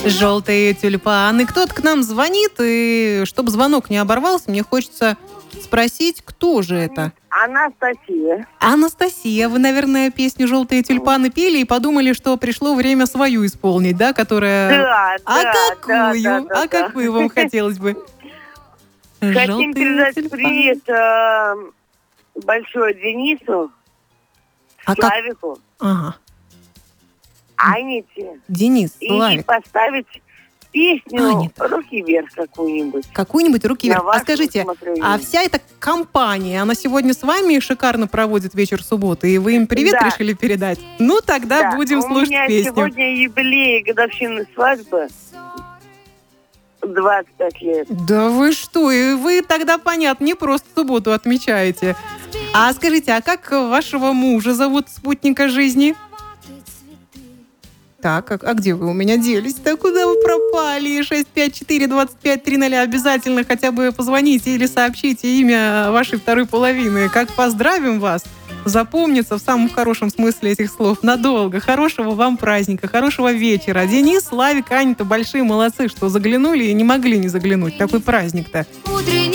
Желтые тюльпаны. Кто-то к нам звонит, и чтобы звонок не оборвался, мне хочется спросить, кто же это? Анастасия. Анастасия, вы, наверное, песню «Желтые тюльпаны» пели и подумали, что пришло время свою исполнить, да, которая... Какую вам хотелось бы? Хотим передать привет большой Денису, Славику, Аните. Денис, Славик. И поставить песню «Руки вверх» какую-нибудь. Какую-нибудь «Руки вверх». А скажите, а вся эта компания, она сегодня с вами шикарно проводит вечер субботы, и вы им привет решили передать? Ну, тогда будем слушать песню. У меня сегодня юбилей годовщины свадьбы. 25 лет. Да вы что? И вы тогда, понятно, не просто субботу отмечаете. А скажите, а как вашего мужа зовут, спутника жизни? Так, а где вы у меня делись? Да куда вы пропали? 654-25-00. Обязательно хотя бы позвоните или сообщите имя вашей второй половины. Как поздравим вас! Запомнится в самом хорошем смысле этих слов надолго. Хорошего вам праздника, хорошего вечера. Денис, Славик, Аня-то большие молодцы, что заглянули и не могли не заглянуть. Такой праздник-то.